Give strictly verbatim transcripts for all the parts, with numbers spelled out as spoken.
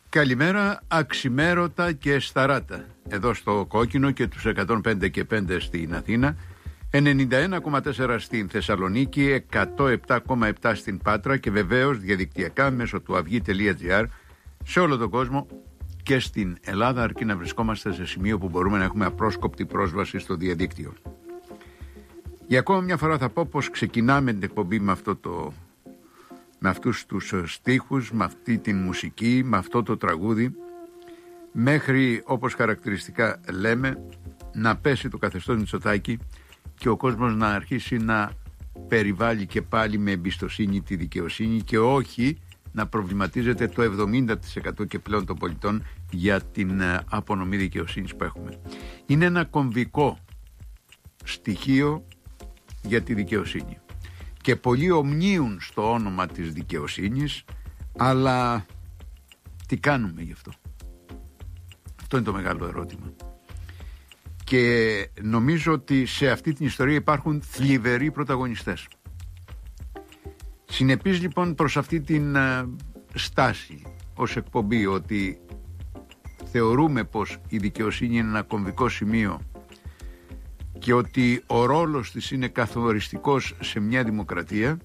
Καλημέρα, αξιμέρωτα και σταράτα. Εδώ στο Κόκκινο και τους εκατόν πέντε και πέντε στην Αθήνα, ενενήντα ένα κόμμα τέσσερα στην Θεσσαλονίκη, εκατόν επτά κόμμα επτά στην Πάτρα και βεβαίως διαδικτυακά μέσω του αυγή τελεία τζι άρ σε όλο τον κόσμο και στην Ελλάδα, αρκεί να βρισκόμαστε σε σημείο που μπορούμε να έχουμε απρόσκοπτη πρόσβαση στο διαδίκτυο. Για ακόμα μια φορά θα πω πως ξεκινάμε την εκπομπή με αυτό το... με αυτούς τους στίχους, με αυτή την μουσική, με αυτό το τραγούδι, μέχρι, όπως χαρακτηριστικά λέμε, να πέσει το καθεστώς Μητσοτάκη και ο κόσμος να αρχίσει να περιβάλλει και πάλι με εμπιστοσύνη τη δικαιοσύνη και όχι να προβληματίζεται το εβδομήντα τοις εκατό και πλέον των πολιτών για την απονομή δικαιοσύνης που έχουμε. Είναι ένα κομβικό στοιχείο για τη δικαιοσύνη. Και πολλοί ομνίουν στο όνομα της δικαιοσύνης, αλλά τι κάνουμε γι' αυτό? Αυτό είναι το μεγάλο ερώτημα. Και νομίζω ότι σε αυτή την ιστορία υπάρχουν θλιβεροί πρωταγωνιστές. Συνεπής λοιπόν προς αυτή την uh, στάση ως εκπομπή ότι θεωρούμε πως η δικαιοσύνη είναι ένα κομβικό σημείο και ότι ο ρόλος της είναι καθοριστικός σε μια δημοκρατία.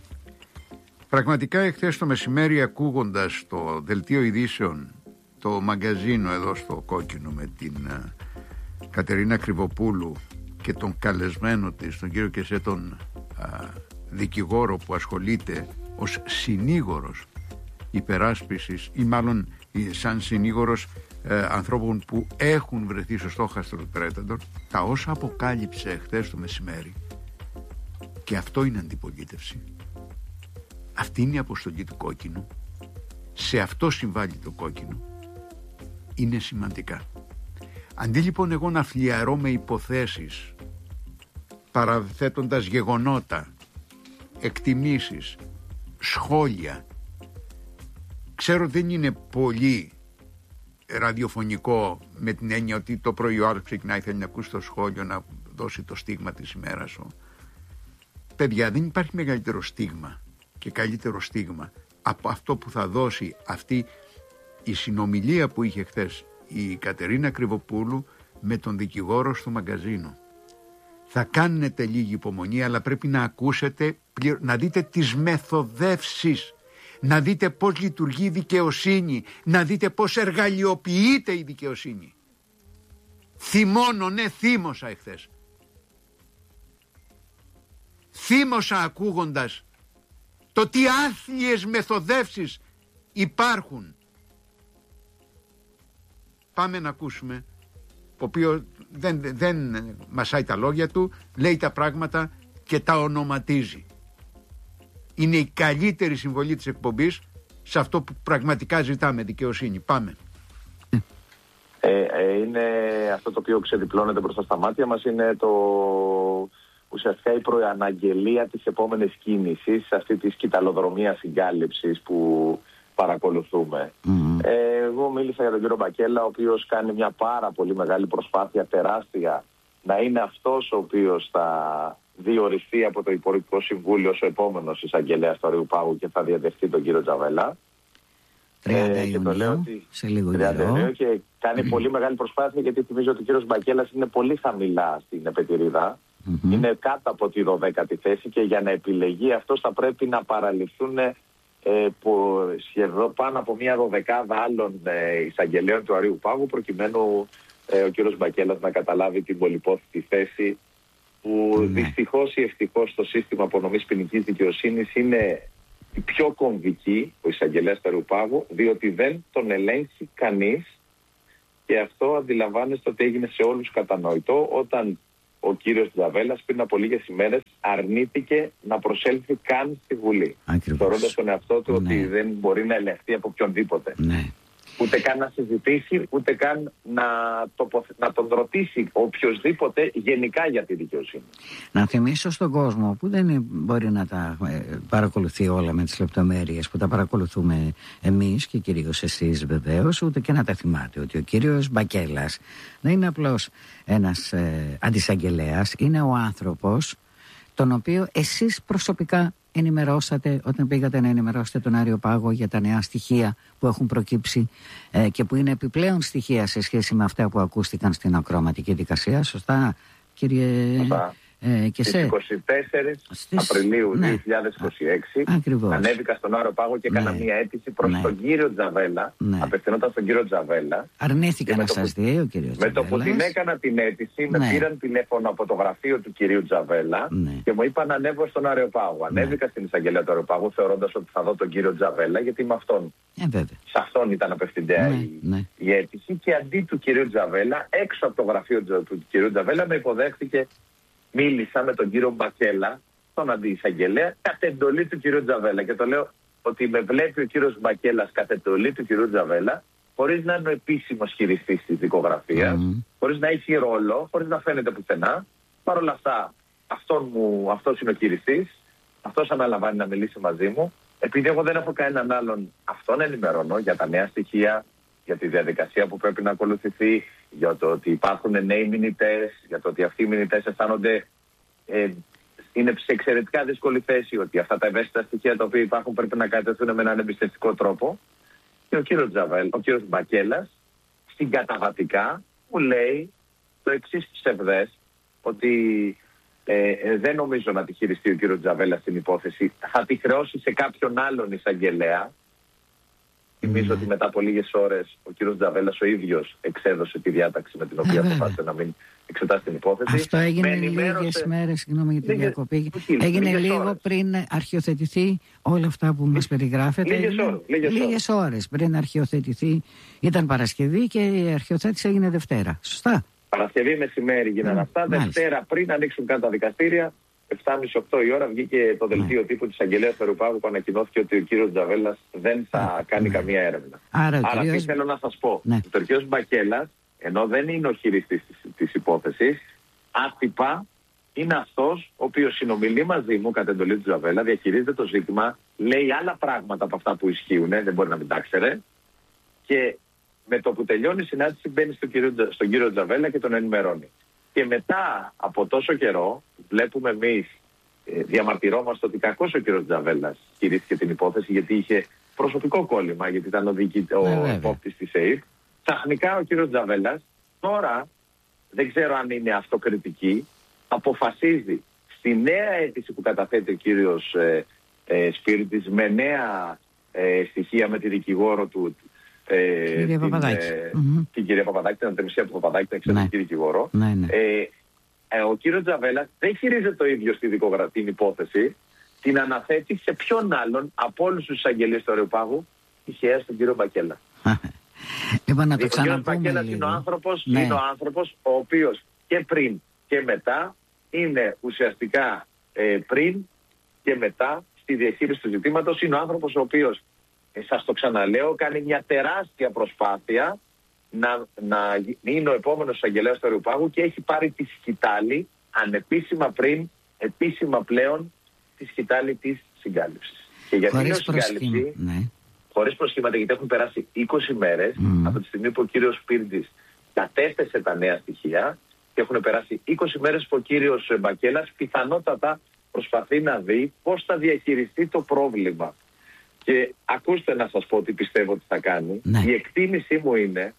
Πραγματικά εχθές το μεσημέρι, ακούγοντας το δελτίο ειδήσεων, το μαγκαζίνο εδώ στο Κόκκινο με την uh, Κατερίνα Κρυβοπούλου και τον καλεσμένο της, τον κύριο Κεσέ, τον uh, δικηγόρο που ασχολείται ως συνήγορος υπεράσπισης ή μάλλον σαν συνήγορος ε, ανθρώπων που έχουν βρεθεί στο στόχαστρο του Predator, τα όσα αποκάλυψε χθες το μεσημέρι, και αυτό είναι αντιπολίτευση. Αυτή είναι η αποστολή του Κόκκινου. Σε αυτό συμβάλλει το Κόκκινο. Είναι σημαντικά. Αντί λοιπόν εγώ να φλιαρώ με υποθέσεις, παραθέτοντας γεγονότα, εκτιμήσεις, σχόλια, ξέρω δεν είναι πολύ ραδιοφωνικό με την έννοια ότι το πρωί ο άλλος ξεκινάει, θέλει να ακούσει το σχόλιο, να δώσει το στίγμα της ημέρας σου. Παιδιά, δεν υπάρχει μεγαλύτερο στίγμα και καλύτερο στίγμα από αυτό που θα δώσει αυτή η συνομιλία που είχε χθες η Κατερίνα Κρυβοπούλου με τον δικηγόρο στο μαγκαζίνο. Θα κάνετε λίγη υπομονή, αλλά πρέπει να ακούσετε, να δείτε τις μεθοδεύσεις, να δείτε πώς λειτουργεί η δικαιοσύνη, να δείτε πώς εργαλειοποιείται η δικαιοσύνη. Θυμώνω, ναι, θύμωσα εχθές. Θύμωσα ακούγοντας το τι άθλιες μεθοδεύσεις υπάρχουν. Πάμε να ακούσουμε, ο οποίος δεν, δεν μασάει τα λόγια του, λέει τα πράγματα και τα ονοματίζει. Είναι η καλύτερη συμβολή της εκπομπής σε αυτό που πραγματικά ζητάμε, δικαιοσύνη. Πάμε. Ε, ε, είναι αυτό το οποίο ξεδιπλώνεται μπροστά στα μάτια μας, είναι το ουσιαστικά η προαναγγελία της επόμενης κίνησης, αυτή της κυταλοδρομίας συγκάλυψης που παρακολουθούμε. Mm-hmm. Ε, εγώ μίλησα για τον κύριο Μπακέλα, ο οποίος κάνει μια πάρα πολύ μεγάλη προσπάθεια, τεράστια, να είναι αυτός ο οποίος θα διοριστεί από το Υπουργικό Συμβούλιο ως ο επόμενος εισαγγελέας του Αριού Πάγου και θα διαδεχτεί τον κύριο Τζαβέλα. τριάντα Ιουνίου, σε λίγο καιρό. Και κάνει πολύ μεγάλη προσπάθεια, γιατί θυμίζω ότι ο κύριος Μπακέλας είναι πολύ χαμηλά στην επετηρίδα. Mm-hmm. Είναι κάτω από τη δωδέκατη θέση και για να επιλεγεί αυτός θα πρέπει να παραλυθούν ε, που σχεδόν πάνω από μια δωδεκάδα άλλων ε, εισαγγελέων του Αριού Πάγου, προκειμένου ε, ο κύριος Μπακέλας να καταλάβει την πολυπόθητη θέση που mm-hmm. δυστυχώς ή ευτυχώς το σύστημα απονομής ποινικής δικαιοσύνης είναι η πιο κομβική, ο εισαγγελέας του Αριού Πάγου, διότι δεν τον ελέγχει κανείς, και αυτό αντιλαμβάνεστε ότι έγινε σε όλους κατανοητό όταν ο κύριος Τζαβέλας πριν από λίγες ημέρες αρνήθηκε να προσέλθει καν στη Βουλή. Θεωρώντας τον εαυτό του ναι. ότι δεν μπορεί να ελεγχθεί από οποιονδήποτε. Ναι. Ούτε καν να συζητήσει, ούτε καν να, τοποθε... να τον ρωτήσει οποιοσδήποτε γενικά για τη δικαιοσύνη. Να θυμίσω στον κόσμο που δεν μπορεί να τα παρακολουθεί όλα με τις λεπτομέρειες που τα παρακολουθούμε εμείς και κυρίως εσείς βεβαίως, ούτε και να τα θυμάται ότι ο κύριος Μπακέλας δεν είναι απλώς ένας ε, αντισαγγελέας, είναι ο άνθρωπος τον οποίο εσείς προσωπικά ενημερώσατε, όταν πήγατε να ενημερώσετε τον Αριοπάγο για τα νέα στοιχεία που έχουν προκύψει ε, και που είναι επιπλέον στοιχεία σε σχέση με αυτά που ακούστηκαν στην ακροαματική δικασία? Σωστά, κύριε? Σωστά. Ε, και στις σε... είκοσι τέσσερις στις... Απριλίου ναι. δύο χιλιάδες είκοσι έξι Ακριβώς. ανέβηκα στον Αριοπάγο και έκανα ναι. μια αίτηση προς ναι. τον κύριο Τζαβέλα. Ναι. Απευθυνόταν στον κύριο Τζαβέλα. Αρνήθηκε να το... σας δει ο κύριος Με Τζαβέλας. το που την έκανα την αίτηση, ναι. με πήραν τηλέφωνο από το γραφείο του κυρίου Τζαβέλα ναι. και μου είπαν να ανέβω στον Αριοπάγο. Ναι. Ανέβηκα στην εισαγγελία του Αριοπάγου θεωρώντας ότι θα δω τον κύριο Τζαβέλα, γιατί με αυτόν. Ε, βέβαια. Σε αυτόν ήταν απευθυντέα ναι. η... ναι. η αίτηση, και αντί του κυρίου Τζαβέλα, έξω από το γραφείο του κυρίου Τζαβέλα, με υποδέχτηκε. Μίλησα με τον κύριο Μπακέλα, τον αντιεισαγγελέα, κατ' εντολή του κυρίου Τζαβέλα. Και το λέω ότι με βλέπει ο κύριος Μπακέλας κατ' εντολή του κυρίου Τζαβέλα, χωρίς να είναι ο επίσημος χειριστής της δικογραφίας, mm. χωρίς να έχει ρόλο, χωρίς να φαίνεται πουθενά. Παρ' όλα αυτά, αυτόν μου, αυτός είναι ο χειριστής, αυτός αναλαμβάνει να μιλήσει μαζί μου. Επειδή εγώ δεν έχω κανέναν άλλον, αυτόν ενημερώνω για τα νέα στοιχεία, για τη διαδικασία που πρέπει να ακολουθηθεί, για το ότι υπάρχουν νέοι μηνυτές, για το ότι αυτοί οι μηνυτές αισθάνονται, ε, είναι σε εξαιρετικά δύσκολη θέση, ότι αυτά τα ευαίσθητα στοιχεία τα οποία υπάρχουν πρέπει να κατευθούν με έναν εμπιστευτικό τρόπο. Και ο κύριος Τζαβέλ, ο κύριος Μπακέλας, συγκαταβατικά μου λέει το εξής ψευδές, ότι ε, ε, δεν νομίζω να τη χειριστεί ο κύριος Τζαβέλας στην υπόθεση, θα τη χρεώσει σε κάποιον άλλον εισαγγελέα. Θυμίζω ότι μετά από λίγες ώρες ο κύριος Τζαβέλας ο ίδιος εξέδωσε τη διάταξη με την οποία αποφάσισε να μην εξετάσει την υπόθεση. Αυτό έγινε ενημέρωσε... λίγες μέρες, συγγνώμη για τη λίγες... διακοπή. Λίγες... Έγινε λίγες λίγο ώρες. πριν αρχιοθετηθεί όλα αυτά που μας περιγράφετε. Λίγες έγινε... ώρες. Λίγες, λίγες ώρες. ώρες πριν αρχιοθετηθεί. Ήταν Παρασκευή και η αρχιοθέτηση έγινε Δευτέρα. Σωστά. Παρασκευή μεσημέρι γίνανε αυτά. Μάλιστα. Δευτέρα πριν ανοίξουν καν τα δικαστήρια, επτά και μισή οκτώ η ώρα, βγήκε το δελτίο ναι. τύπου της Αγγελέας του Αριοπάγου που ανακοινώθηκε ότι ο κύριος Τζαβέλας δεν θα Α, κάνει ναι. καμία έρευνα. Άρα, Άρα κυρίως... τι θέλω να σας πω. Ναι. Ο κύριος Μπακέλας, ενώ δεν είναι ο χειριστής της, της υπόθεσης, άτυπα είναι αυτός ο οποίος συνομιλεί μαζί μου κατά εντολή του Τζαβέλα, διαχειρίζεται το ζήτημα, λέει άλλα πράγματα από αυτά που ισχύουν, δεν μπορεί να μην τα ξέρε, και με το που τελειώνει η συνάντηση μπαίνει στον κύριο, στον κύριο Τζαβέλα και τον ενημερώνει. Και μετά από τόσο καιρό βλέπουμε εμείς, ε, διαμαρτυρόμαστε ότι κακώς ο κύριος Τζαβέλας χειρίστηκε την υπόθεση, γιατί είχε προσωπικό κόλλημα, γιατί ήταν ο, ο επόπτης της ΕΕΠ. Ξαφνικά ο κύριος Τζαβέλας, τώρα δεν ξέρω αν είναι αυτοκριτική, αποφασίζει στη νέα αίτηση που καταθέτει ο κύριος ε, ε, Σπύριτης με νέα ε, στοιχεία με τη δικηγόρο του, Ε, κυρία την, Παπαδάκη. Ε, mm-hmm. την κυρία Παπαδάκη, την αντεμισία του Παπαδάκη, την εξαιρετική ναι. δικηγόρο. Ναι, ναι. Ε, ε, ο κύριος Τζαβέλας δεν χειρίζεται το ίδιο στη δικογραφία την υπόθεση, την αναθέτει σε ποιον άλλον από όλους τους εισαγγελίες του Αριοπάγου, τυχαία στον κύριο Μπακέλα. Λοιπόν, να το ο κύριος Μπακέλας είναι ο άνθρωπος, ναι. είναι ο άνθρωπος ο οποίος και πριν και μετά είναι ουσιαστικά ε, πριν και μετά στη διαχείριση του ζητήματος, είναι ο άνθρωπος ο οποίος, ε, σας το ξαναλέω, κάνει μια τεράστια προσπάθεια να, να είναι ο επόμενος εισαγγελέας του Αριοπάγου και έχει πάρει τη σκητάλη ανεπίσημα πριν, επίσημα πλέον τη σκητάλη της συγκάλυψης. Και γιατί είναι συγκάλυψη, ναι. χωρίς προσχήματα, γιατί έχουν περάσει είκοσι μέρες mm. από τη στιγμή που ο κύριος Σπύρτζης κατέθεσε τα νέα στοιχεία και έχουν περάσει είκοσι μέρες που ο κύριος Μπακέλας πιθανότατα προσπαθεί να δει πώς θα διαχειριστεί το πρόβλημα. Και ακούστε να σας πω τι πιστεύω ότι θα κάνει. Ναι. Η εκτίμησή μου είναι,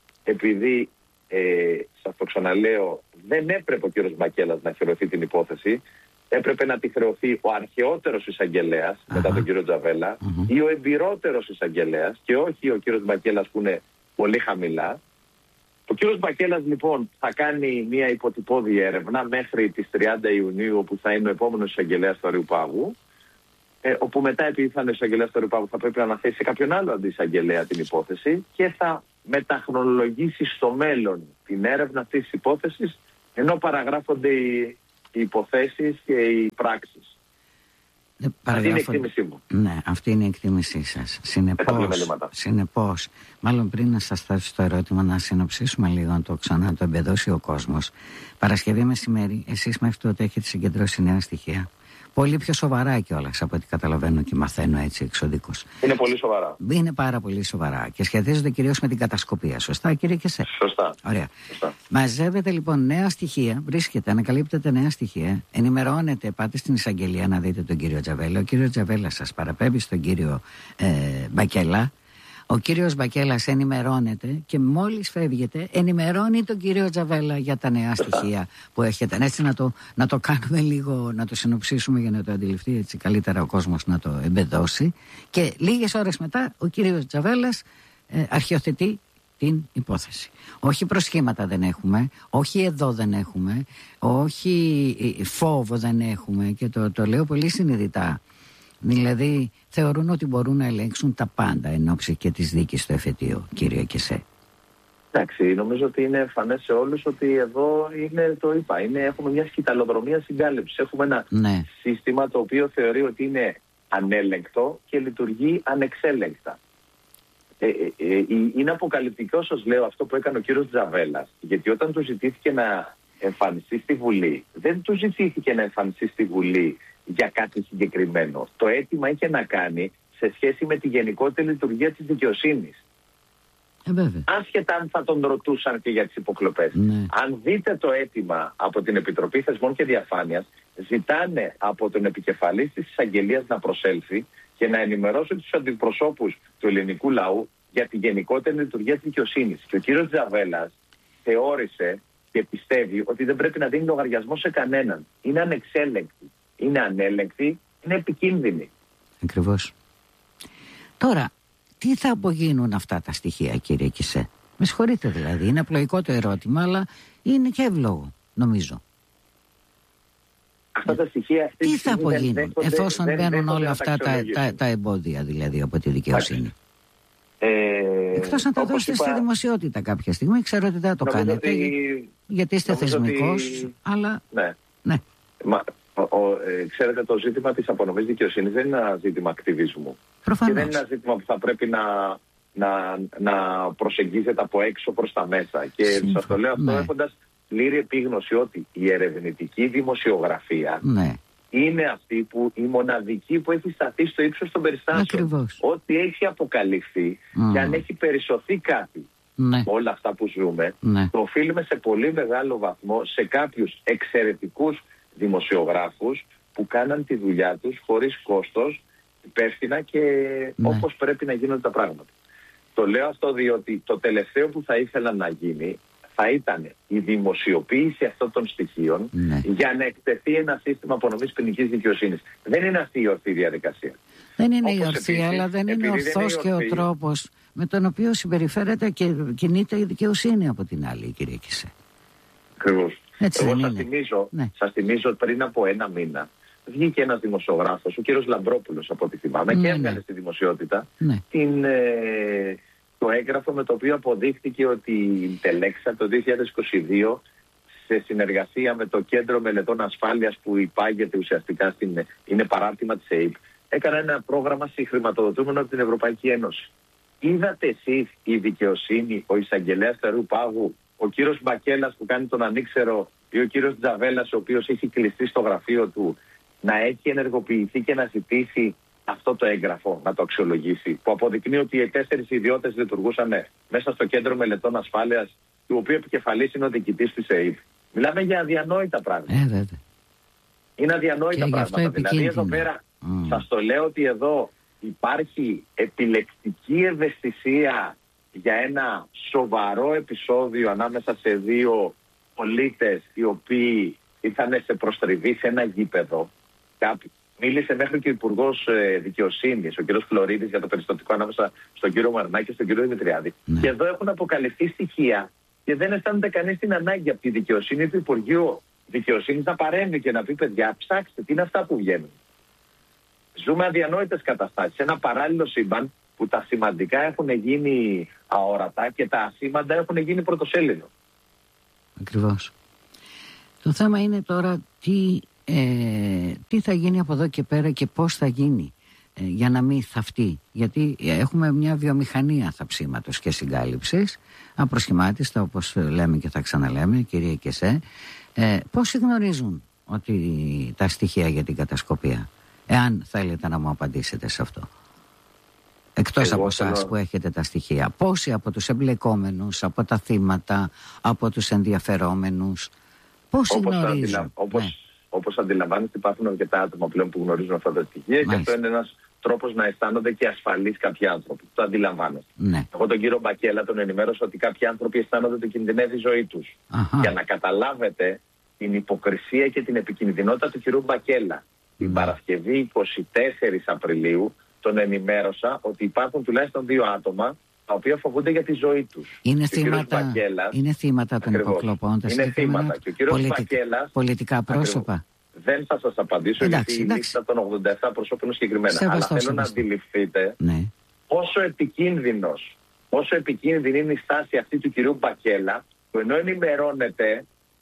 επειδή ε, σας το ξαναλέω, δεν έπρεπε ο κύριος Μπακέλας να χρεωθεί την υπόθεση, έπρεπε να τη χρεωθεί ο αρχαιότερος εισαγγελέας uh-huh. μετά τον κύριο Τζαβέλα uh-huh. ή ο εμπειρότερος εισαγγελέας και όχι ο κύριος Μπακέλας που είναι πολύ χαμηλά. Ο κύριος Μπακέλας λοιπόν θα κάνει μια υποτυπώδη έρευνα μέχρι τις τριάντα Ιουνίου, όπου θα είναι ο επόμενος εισαγγελέας του Αριοπάγου, ε, όπου μετά, επειδή θα είναι εισαγγελέας του Αριοπάγου, θα πρέπει να αναθέσει σε κάποιον άλλο αντιεισαγγελέα την υπόθεση και θα μεταχρονολογήσει στο μέλλον την έρευνα αυτής της υπόθεσης, ενώ παραγράφονται οι, οι υποθέσεις και οι πράξεις. Ε, αυτή είναι η εκτίμησή μου. Ναι, αυτή είναι η εκτίμησή σας. Συνεπώς, συνεπώς, μάλλον πριν να σας θέσω το ερώτημα, να συνοψίσουμε λίγο, να το ξανά το εμπεδώσει ο κόσμος. Παρασκευή μεσημέρι, εσείς μέχρι τότε έχετε συγκεντρώσει νέα στοιχεία Πολύ πιο σοβαρά κιόλας από ό,τι καταλαβαίνω και μαθαίνω έτσι εξωδικώς. Είναι πολύ σοβαρά. Είναι πάρα πολύ σοβαρά και σχετίζονται κυρίως με την κατασκοπία. Σωστά, κύριε Κεσέ? Σωστά. Ωραία. Σωστά. Μαζεύετε λοιπόν νέα στοιχεία, βρίσκετε, ανακαλύπτετε νέα στοιχεία, ενημερώνετε, πάτε στην εισαγγελία να δείτε τον κύριο Τζαβέλα. Ο κύριος Τζαβέλα σας παραπέμπει στον κύριο ε, Μπακέλα. Ο κύριος Μπακέλας ενημερώνεται και μόλις φεύγετε ενημερώνει τον κύριο Τζαβέλα για τα νέα στοιχεία που έχετε. Έτσι να το, να το κάνουμε λίγο, να το συνοψίσουμε για να το αντιληφθεί έτσι καλύτερα ο κόσμος, να το εμπεδώσει. Και λίγες ώρες μετά ο κύριος Τζαβέλας ε, αρχιοθετεί την υπόθεση. Όχι προσχήματα δεν έχουμε, όχι εδώ δεν έχουμε, όχι φόβο δεν έχουμε και το, το λέω πολύ συνειδητά. Δηλαδή θεωρούν ότι μπορούν να ελέγξουν τα πάντα εν ώψη και της δίκης στο εφετείο, κύριε Κεσέ. Εντάξει, νομίζω ότι είναι εμφανές σε όλους ότι εδώ είναι, το είπα, είναι, έχουμε μια σκυταλοδρομία συγκάλυψης. Έχουμε ένα ναι. σύστημα το οποίο θεωρεί ότι είναι ανέλεγκτο και λειτουργεί ανεξέλεγκτα. Ε, ε, ε, είναι αποκαλυπτικό, σας λέω, αυτό που έκανε ο κύριος Τζαβέλας, γιατί όταν του ζητήθηκε να εμφανιστεί στη Βουλή, δεν του ζητήθηκε να εμφανιστεί στη Βουλή για κάτι συγκεκριμένο. Το αίτημα είχε να κάνει σε σχέση με τη γενικότερη λειτουργία της δικαιοσύνης. Ε, βέβαια. Άσχετα αν θα τον ρωτούσαν και για τις υποκλοπές. Ναι. Αν δείτε το αίτημα από την Επιτροπή Θεσμών και Διαφάνειας, ζητάνε από τον επικεφαλής της εισαγγελίας να προσέλθει και να ενημερώσει τους αντιπροσώπους του ελληνικού λαού για τη γενικότερη λειτουργία της δικαιοσύνης. Και ο κύριος Τζαβέλας θεώρησε και πιστεύει ότι δεν πρέπει να δίνει λογαριασμό σε κανέναν. Είναι ανεξέλεγκτη. Είναι ανέλεγκτη, είναι επικίνδυνη. Ακριβώς. Τώρα, τι θα απογίνουν αυτά τα στοιχεία, κύριε Κεσέ? Με συγχωρείτε δηλαδή, είναι απλοϊκό το ερώτημα, αλλά είναι και εύλογο, νομίζω. Αυτά τα στοιχεία αυτή τι θα απογίνουν, δεν, εφόσον δεν, μπαίνουν δεν, όλα αυτά τα, τα, τα εμπόδια δηλαδή από τη δικαιοσύνη? Ε, Εκτός να τα δώσετε είπα, στη δημοσιότητα κάποια στιγμή, ξέρω ότι δεν το κάνετε, ότι, γιατί είστε θεσμικός, ότι, αλλά... Ναι. ναι. Μα, ο, ο, ε, ξέρετε, το ζήτημα της απονομής δικαιοσύνης δεν είναι ένα ζήτημα ακτιβισμού. Προφανώς. Και δεν είναι ένα ζήτημα που θα πρέπει να, να, να προσεγγίζεται από έξω προς τα μέσα. Και σας το λέω αυτό ναι. έχοντας πλήρη επίγνωση ότι η ερευνητική δημοσιογραφία ναι. είναι αυτή που η μοναδική που έχει σταθεί στο ύψος των περιστάσεων. Ό,τι έχει αποκαλυφθεί mm. και αν έχει περισσωθεί κάτι ναι. όλα αυτά που ζούμε, ναι. το οφείλουμε σε πολύ μεγάλο βαθμό σε κάποιους εξαιρετικούς δημοσιογράφους που κάναν τη δουλειά τους χωρίς κόστος, υπεύθυνα και ναι. όπως πρέπει να γίνονται τα πράγματα. Το λέω αυτό διότι το τελευταίο που θα ήθελα να γίνει θα ήταν η δημοσιοποίηση αυτών των στοιχείων ναι. για να εκτεθεί ένα σύστημα απονομής ποινικής δικαιοσύνης. Δεν είναι αυτή η ορθή διαδικασία. Δεν είναι η ορθή, αλλά δεν είναι ορθός και ο τρόπος με τον οποίο συμπεριφέρεται και κινείται η δικαιοσύνη από την άλλη, κύριε Κεσέ. Ακριβώς. Εγώ σας θυμίζω, ναι. σας θυμίζω πριν από ένα μήνα βγήκε ένας δημοσιογράφος, ο κύριος Λαμπρόπουλος από ό,τι θυμάμαι, ναι, και έβγαλε ναι. στη δημοσιότητα ναι. την, ε, το έγγραφο με το οποίο αποδείχθηκε ότι η Τελέξα το δύο χιλιάδες είκοσι δύο σε συνεργασία με το Κέντρο Μελετών Ασφάλειας που υπάγεται ουσιαστικά στην, είναι παράρτημα της ΕΕΠ, έκανε ένα πρόγραμμα συγχρηματοδοτούμενο από την Ευρωπαϊκή Ένωση. Είδατε εσείς η δικαιοσύνη, ο εισαγγελέας Τερού Πάγου, ο κύριος Μπακέλας που κάνει τον ανήξερο ή ο κύριος Τζαβέλας ο οποίος έχει κλειστεί στο γραφείο του να έχει ενεργοποιηθεί και να ζητήσει αυτό το έγγραφο, να το αξιολογήσει, που αποδεικνύει ότι οι τέσσερις ιδιώτες λειτουργούσαν μέσα στο Κέντρο Μελετών Ασφάλειας, του οποίου επικεφαλής είναι ο διοικητής της ΕΕΠ. Μιλάμε για αδιανόητα πράγματα. Ε, βέβαια. Είναι αδιανόητα και πράγματα. Δηλαδή εδώ πέρα mm. σας το λέω ότι εδώ υπάρχει επιλεκτική ευαισθησία για ένα σοβαρό επεισόδιο ανάμεσα σε δύο πολίτες οι οποίοι ήρθαν σε προστριβή σε ένα γήπεδο. Κάποιοι. Μίλησε μέχρι και ο Υπουργός Δικαιοσύνης, ο κ. Φλωρίδης, για το περιστατικό ανάμεσα στον κύριο Μαρνάκη και στον κύριο Δημητριάδη. Ναι. Και εδώ έχουν αποκαλυφθεί στοιχεία και δεν αισθάνεται κανείς την ανάγκη από τη δικαιοσύνη του Υπουργείου Δικαιοσύνης να παρέμβει και να πει: παιδιά, ψάξτε, τι είναι αυτά που βγαίνουν. Ζούμε αδιανόητες καταστάσεις. Σε ένα παράλληλο σύμπαν που τα σημαντικά έχουν γίνει αόρατα και τα ασήμαντα έχουν γίνει πρωτοσέλιδο. Ακριβώς. Το θέμα είναι τώρα τι, ε, τι θα γίνει από εδώ και πέρα και πώς θα γίνει ε, για να μην θαυτεί. Γιατί έχουμε μια βιομηχανία θαψίματος και συγκάλυψης, απροσχημάτιστα όπως λέμε και θα ξαναλέμε, κυρία Κεσέ. Ε, πόσοι γνωρίζουν ότι τα στοιχεία για την κατασκοπία? Εάν θέλετε να μου απαντήσετε σε αυτό. Εκτός Εγώ από εσάς θέλω... που έχετε τα στοιχεία. Πόσοι από τους εμπλεκόμενους, από τα θύματα, από τους ενδιαφερόμενους, πόσοι όπως γνωρίζουν? Αντιλα... Όπως, ναι. όπως αντιλαμβάνεστε, υπάρχουν αρκετά άτομα πλέον που γνωρίζουν αυτά τα στοιχεία. Μάλιστα. Και αυτό είναι ένας τρόπος να αισθάνονται και ασφαλείς κάποιοι άνθρωποι. Το αντιλαμβάνεστε. Ναι. Εγώ τον κύριο Μπακέλα τον ενημέρωσα ότι κάποιοι άνθρωποι αισθάνονται ότι κινδυνεύει η ζωή τους. Αχα. Για να καταλάβετε την υποκρισία και την επικινδυνότητα του κυρίου Μπακέλα. Ναι. Την Παρασκευή εικοστή τέταρτη Απριλίου τον ενημέρωσα ότι υπάρχουν τουλάχιστον δύο άτομα τα οποία φοβούνται για τη ζωή τους. Είναι θύματα, Μπακέλας, είναι θύματα των υποκλοπών. Είναι θύματα. Και ο κύριος πολιτικ... Μπακέλας, πολιτικά πρόσωπα. Ακριβώς. Δεν θα σας απαντήσω, εντάξει, γιατί η λίστα των ογδόντα επτά προσώπων είναι συγκεκριμένα. Αλλά θέλω σεβαστό. να αντιληφθείτε ναι. πόσο επικίνδυνος, πόσο επικίνδυνη είναι η στάση αυτή του κυρίου Μπακέλα, που ενώ ενημερώνεται,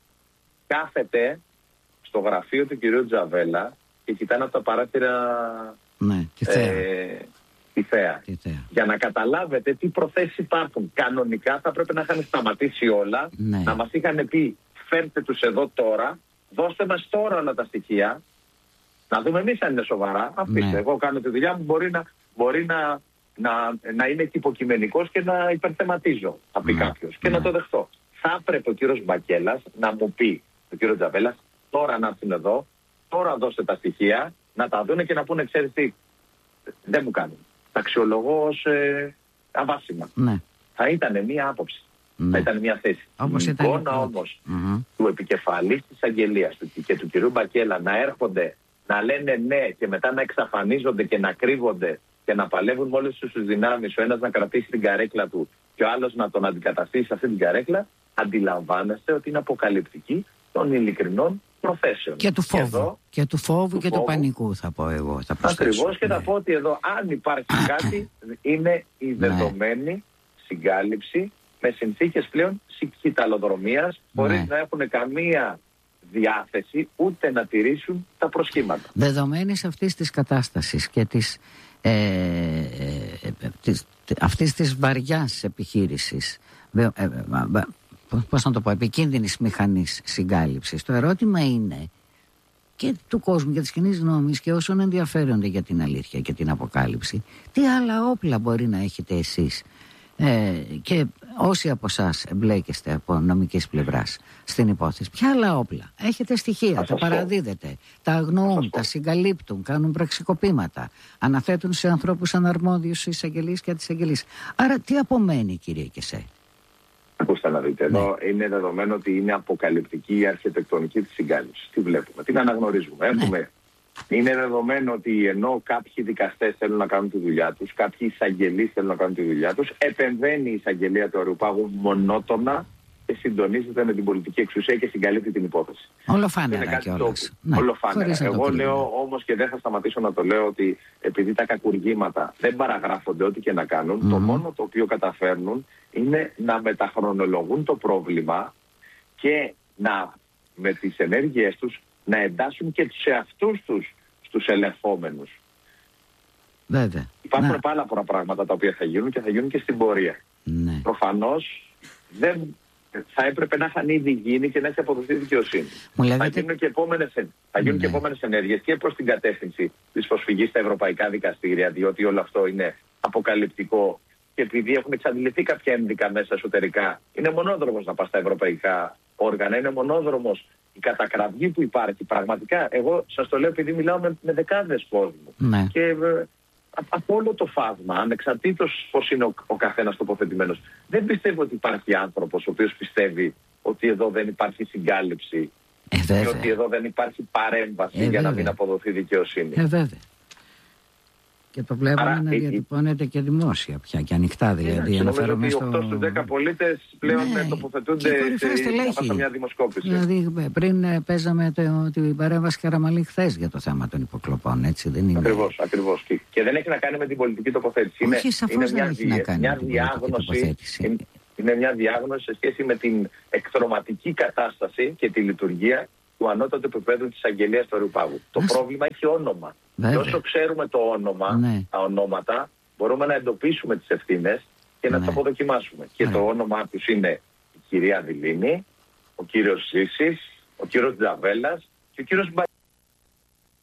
κάθεται στο γραφείο του κυρίου Τζαβέλα και κοιτάνε από τα παράθυρα ναι, τη θέα. Ε, τη θέα. Τη θέα. Για να καταλάβετε τι προθέσεις υπάρχουν. Κανονικά θα πρέπει να είχαν σταματήσει όλα, ναι. να μας είχαν πει φέρτε τους εδώ τώρα, δώστε μας τώρα όλα τα στοιχεία, να δούμε εμείς αν είναι σοβαρά. Αφήστε, ναι. εγώ κάνω τη δουλειά μου, μπορεί να, μπορεί να, να, να είναι υποκειμενικός και να υπερθεματίζω, θα πει ναι. κάποιος, και ναι. να το δεχτώ. Θα έπρεπε ο κύριος Μπακέλας να μου πει, ο κύριος Τζαβέλας, τώρα να έρθουν εδώ, τώρα δώστε τα στοιχεία, να τα δούνε και να πούνε, ξέρεις τι, δεν μου κάνουν. Τα αξιολογώ ως ε, αβάσιμα. Ναι. Θα ήταν μία άποψη. Ναι. Θα ήταν μια θέση. Όπως η εικόνα όμως mm-hmm. του επικεφαλής της αγγελίας του και του κυρίου Μπακέλα να έρχονται, να λένε ναι και μετά να εξαφανίζονται και να κρύβονται και να παλεύουν με όλες τους δυνάμεις, ο ένας να κρατήσει την καρέκλα του και ο άλλος να τον αντικαταστήσει σε αυτή την καρέκλα, αντιλαμβάνεστε ότι είναι αποκαλυπτική των ειλικρινών προθέσεων. Και του φόβου. Και, εδώ, και του φόβου του και φόβου. του πανικού θα πω εγώ. Θα Ακριβώς και ναι. θα πω ότι εδώ αν υπάρχει κάτι είναι η δεδομένη ναι. συγκάλυψη με συνθήκες πλέον σικχυταλοδρομίας, χωρίς ναι. να έχουν καμία διάθεση ούτε να τηρήσουν τα προσχήματα. Δεδομένης αυτής της κατάστασης και της, ε, ε, της, αυτής της βαριάς επιχείρησης, ε, ε, ε, πώς να το πω, επικίνδυνης μηχανής συγκάλυψης, το ερώτημα είναι και του κόσμου και της κοινής γνώμης και όσων ενδιαφέρονται για την αλήθεια και την αποκάλυψη, τι άλλα όπλα μπορεί να έχετε εσείς? Ε, και όσοι από εσάς εμπλέκεστε από νομικής πλευράς στην υπόθεση, ποια άλλα όπλα έχετε? Στοιχεία, τα παραδίδετε, τα αγνοούν, τα συγκαλύπτουν, κάνουν πραξικοπήματα, αναθέτουν σε ανθρώπους αναρμόδιους εισαγγελείς και αντισαγγελείς. Άρα τι απομένει, κύριε Κεσέ? Ακούστε να δείτε, ναι. εδώ είναι δεδομένο ότι είναι αποκαλυπτική η αρχιτεκτονική της συγκάλυψης. Τι βλέπουμε, την αναγνωρίζουμε. Έχουμε ναι. Είναι δεδομένο ότι ενώ κάποιοι δικαστές θέλουν να κάνουν τη δουλειά τους, κάποιοι εισαγγελείς θέλουν να κάνουν τη δουλειά τους, επεμβαίνει η εισαγγελία του Αερουπάγου μονότονα και συντονίζεται με την πολιτική εξουσία και συγκαλύπτει την υπόθεση. Ολοφάνερα κιόλας. Ναι, Ολοφάνερα. Εγώ λέω όμως και δεν θα σταματήσω να το λέω ότι επειδή τα κακουργήματα δεν παραγράφονται ό,τι και να κάνουν, mm-hmm. το μόνο το οποίο καταφέρνουν είναι να μεταχρονολογούν το πρόβλημα και να με τις ενέργειές τους να εντάσσουν και τους εαυτούς τους στους ελεγχόμενους. Βέβαια. Υπάρχουν να. πάρα πολλά πράγματα τα οποία θα γίνουν και θα γίνουν και στην πορεία. Ναι. Προφανώς δεν θα έπρεπε να είχαν ήδη γίνει και να έχει αποδοθεί δικαιοσύνη. Λέγατε... Θα γίνουν και επόμενες, θα γίνουν ναι. και επόμενες ενέργειες και προς την κατεύθυνση της προσφυγής στα ευρωπαϊκά δικαστήρια, διότι όλο αυτό είναι αποκαλυπτικό και επειδή έχουν εξαντληθεί κάποια ένδικα μέσα εσωτερικά, είναι μονόδρομος να πας στα ευρωπαϊκά όργανα, είναι μονόδρομος η κατακραυγή που υπάρχει. Πραγματικά, εγώ σας το λέω επειδή μιλάω με, με δεκάδες κόσμου. Ναι. Και ε, από όλο το φάσμα, ανεξαρτήτως πώς είναι ο, ο καθένας τοποθετημένος, δεν πιστεύω ότι υπάρχει άνθρωπος ο οποίος πιστεύει ότι εδώ δεν υπάρχει συγκάλυψη ε, και ότι εδώ δεν υπάρχει παρέμβαση ε, για να μην αποδοθεί δικαιοσύνη. Ε, βέβαια. Και το βλέπουμε Άρα, να η... διατυπώνεται και δημόσια πια και ανοιχτά δηλαδή. Νομίζω ότι οι οκτώ στους δέκα πολίτες πλέον ναι, τοποθετούνται σε, σε μια δημοσκόπηση. Δηλαδή πριν παίζαμε το, την παρέμβαση Καραμαλή χθες για το θέμα των υποκλοπών, έτσι δεν είναι? Ακριβώς, ακριβώς. Και, και δεν έχει να κάνει με την πολιτική τοποθέτηση. Όχι, σαφώς είναι δεν μια, έχει να κάνει μια με την διάγνωση, τοποθέτηση. Είναι, είναι μια διάγνωση σε σχέση με την εκδροματική κατάσταση και τη λειτουργία του ανώτατου επίπεδου της αγγελίας του Αερουπάγου. Το πρόβλημα έχει όνομα. Βέβαια. Και όσο ξέρουμε το όνομα, ναι. τα ονόματα, μπορούμε να εντοπίσουμε τις ευθύνες και να ναι. τις αποδοκιμάσουμε. Και ναι. το όνομά τους είναι η κυρία Δηλίνη, ο κύριος Ζήσης, ο κύριος Τζαβέλας Και ο κύριος